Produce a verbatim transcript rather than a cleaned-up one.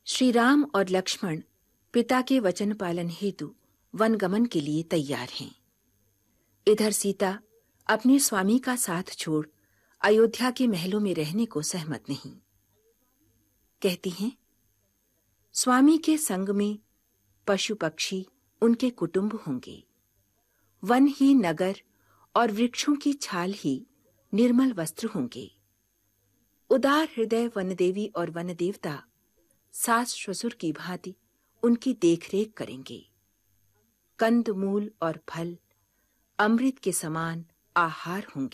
श्री राम और लक्ष्मण पिता के वचन पालन हेतु वनगमन के लिए तैयार हैं। इधर सीता अपने स्वामी का साथ छोड़ अयोध्या के महलों में रहने को सहमत नहीं। कहती हैं, स्वामी के संग में पशु पक्षी उनके कुटुंब होंगे, वन ही नगर और वृक्षों की छाल ही निर्मल वस्त्र होंगे। उदार हृदय वनदेवी और वनदेवता सास ससुर की भांति उनकी देखरेख करेंगे। कंद मूल और फल अमृत के समान आहार होंगे।